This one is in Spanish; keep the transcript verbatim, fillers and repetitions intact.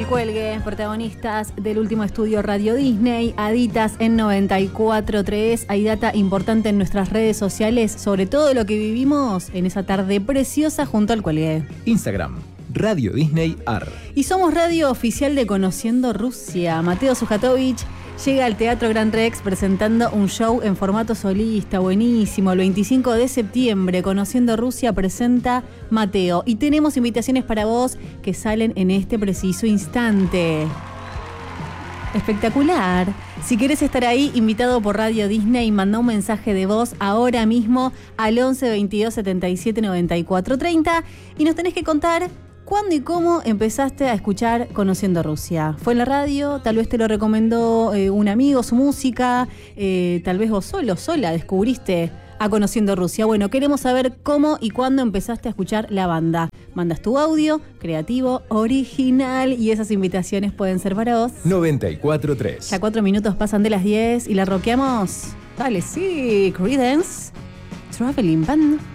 El Cuelgue, protagonistas del último estudio Radio Disney, Aditas en noventa y cuatro punto tres. Hay data importante en nuestras redes sociales sobre todo lo que vivimos en esa tarde preciosa junto al Cuelgue. Instagram, Radio Disney A R. Y somos radio oficial de Conociendo Rusia. Mateo Sujatovich llega al Teatro Gran Rex presentando un show en formato solista, buenísimo. El veinticinco de septiembre, Conociendo Rusia presenta Mateo. Y tenemos invitaciones para vos que salen en este preciso instante. Espectacular. Si querés estar ahí, invitado por Radio Disney, manda un mensaje de voz ahora mismo al once veintidós setenta y siete noventa y cuatro treinta y nos tenés que contar ¿cuándo y cómo empezaste a escuchar Conociendo Rusia? ¿Fue en la radio? ¿Tal vez te lo recomendó eh, un amigo, su música? Eh, ¿Tal vez vos solo, sola, descubriste a Conociendo Rusia? Bueno, queremos saber cómo y cuándo empezaste a escuchar la banda. Mandas tu audio, creativo, original, y esas invitaciones pueden ser para vos. noventa y cuatro punto tres. Ya cuatro minutos pasan de las diez y la rockeamos. Dale, sí, Creedence, Traveling Band.